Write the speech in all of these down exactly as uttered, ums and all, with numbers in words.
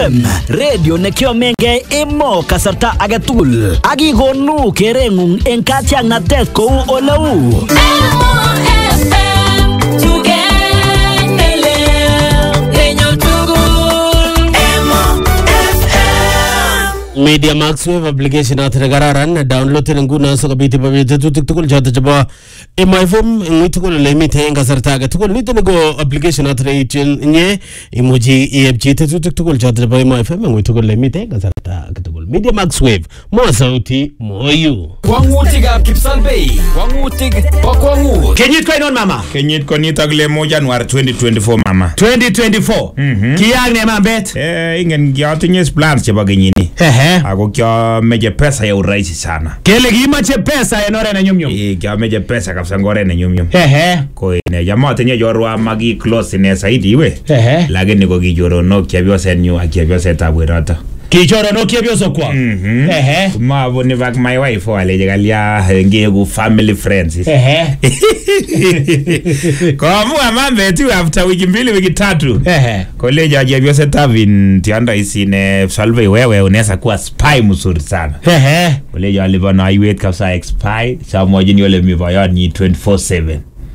Radio nekyo menge emo kasarta agetugul. Agi gonu kerengung en katyang na tet kou oleu. Media Max Wave application athre gararan download nguna so kabiti babite tutuk tukul jata jaba e my phone ngitukul limit henga sarta ga tukul nitene go application athre itin nye emoji E F G tutuk tukul jata jaba my phone ngitukul limit henga sarta ga tukul Media Max Wave mo sauti moyu kwangutik ab Kipsalbei kwangutik po kwangut Kenyit ko inon mama Kenyit ko nito le January twenty twenty-four mama twenty twenty-four Mhm Kiyang ne mambet eh ingen kyatinye plans chebo kenyini ehe ako kyameche pesa ya urahisi sana kele kimache pesa en oret ne nyumnyum eh kyameche pesa kabisa ngore ne nyumnyum ehe ko ine jamaa tinye jorwa magi close ne saidi we ehe lakini ko kijoronok kyabyoset nyu ak kyabyoset ab werota kichoronok kyabyoso kwa mhm ehe mabo ni bak my wife wale jalia ngegu family friends ehe kwa mua mambe tu after wiki mbili wiki tatu ehe college ajabyoset avin tianda isine Salve wewe unaweza kuwa spy mzuri sana ehe college alivana iwet kabisa expire samoje ni ole mibayani ni twenty-four seven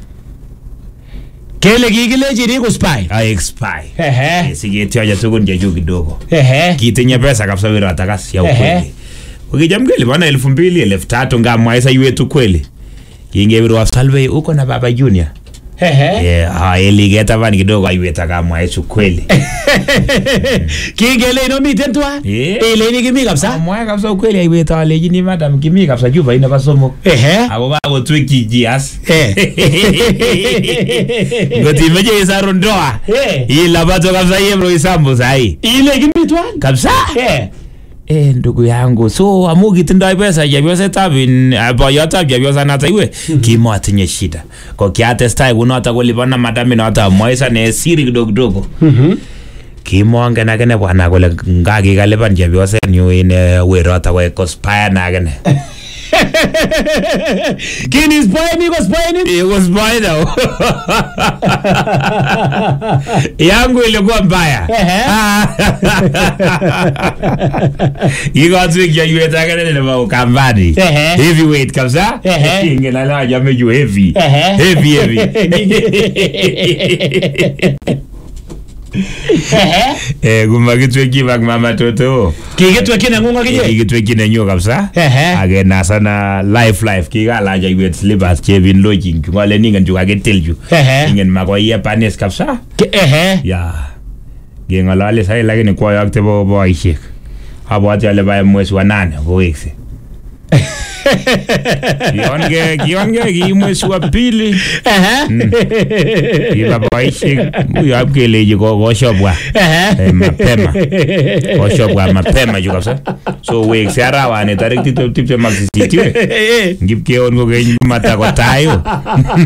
kele kikileji ni ku spy I expire ehe sigeti aja tukun jeju kidogo ehe kitinye pesa kabisa wira takasi ya Ehe. ukweli ukijamgeli bana elfu mbili elfu tatu ngamwaisa iwetu kweli kingebirwa Salve uko na baba junior ehe eh ha eligeta bani kidogo iweta kamwaisa kweli kingele ino miten twa Eh. ile ni kimi kabisa mwae kabisa ukweli iweta alejini madam kimi kabisa juba ina basomo ehe ako bako twiki jias eh ngoti meje isaro ndoa eh ila bato kabisa yebro isambu sai ile kimi twa kabisa eh eh ndugu yangu so amugi tindai pesa ya biose tabin abayata ya biose nata iwe kimatinye shida ko kiatestai kunota kulipana madami nota moisa ne siri kidogo kidogo mhm kimonge na kene bwana kole ngaki kalipan ya biose nyu ine werota we cospire na kene kini spy ni ko spy ni it was spider yangu ilikuwa mbaya iko twiki ya yueta kene le ba ukambani Ehe. heavyweight kabisa Ehe. ingena la jamme ju heavy Ehe. heavy heavy eh gumba kitweki bak mama toto kiketwa kina ngunga kije kitweki ne nyo kabisa Ehe. agena sana life life kigala ja yuet slippers chevin lodging ngale ningen ju agetelju Ehe. ingen makoye panes kabisa ehe ya gengalale sai lakini kwa yakte bo boishek abwati ale bae mwezi wa nane kowekse kionge kionge ki mwezi wa pili ehe kiba boishek huyo abkeleji ko koshobwa ehe eh, mapema koshobwa mapema ju kabisa so wekse arawa ne tarik tiptem tiptem ak sisitie ngipkeon ko keny mata ko tayo